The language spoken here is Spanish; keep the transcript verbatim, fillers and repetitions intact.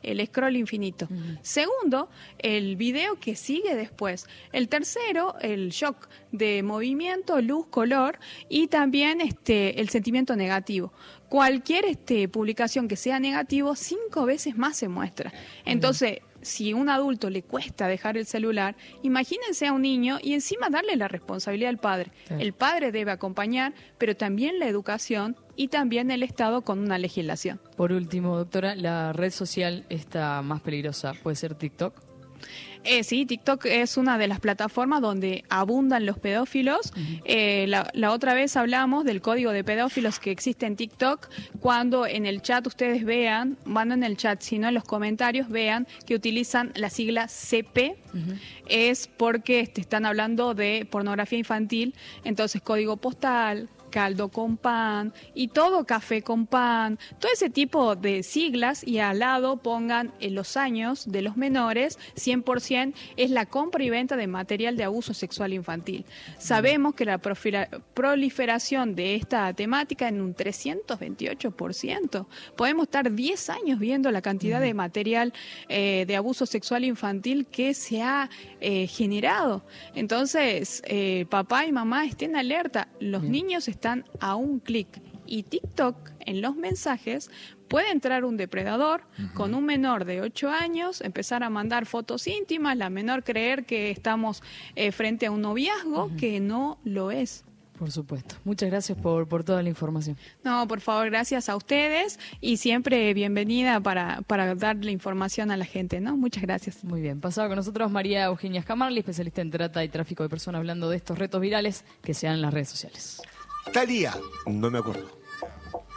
el scroll infinito. Uh-huh. Segundo, el video que sigue después. El tercero, el shock de movimiento, luz, color y también este el sentimiento negativo. Cualquier este publicación que sea negativo, cinco veces más se muestra. Entonces, si a un adulto le cuesta dejar el celular, imagínense a un niño y encima darle la responsabilidad al padre. Sí. El padre debe acompañar, pero también la educación y también el Estado con una legislación. Por último, doctora, la red social esta más peligrosa, ¿puede ser TikTok? Eh, sí, TikTok es una de las plataformas donde abundan los pedófilos. Uh-huh. Eh, la, la otra vez hablamos del código de pedófilos que existe en TikTok. Cuando en el chat ustedes vean, van en el chat, sino en los comentarios, vean que utilizan la sigla C P. Uh-huh. Es porque este, están hablando de pornografía infantil. Entonces, código postal, caldo con pan y todo café con pan, todo ese tipo de siglas, y al lado pongan en los años de los menores, cien por ciento es la compra y venta de material de abuso sexual infantil. Sabemos que la proliferación de esta temática en un trescientos veintiocho por ciento. Podemos estar diez años viendo la cantidad de material eh, de abuso sexual infantil que se ha eh, generado. Entonces, eh, papá y mamá estén alerta, los Bien. niños están están a un clic, y TikTok en los mensajes puede entrar un depredador uh-huh. con un menor de ocho años, empezar a mandar fotos íntimas, la menor creer que estamos eh, frente a un noviazgo uh-huh. que no lo es. Por supuesto. Muchas gracias por, por toda la información. No, por favor, gracias a ustedes y siempre bienvenida para, para darle información a la gente, ¿no? Muchas gracias. Muy bien. Pasaba con nosotros María Eugenia Scamarli, especialista en trata y tráfico de personas, hablando de estos retos virales que se dan en las redes sociales. Talía, no me acuerdo.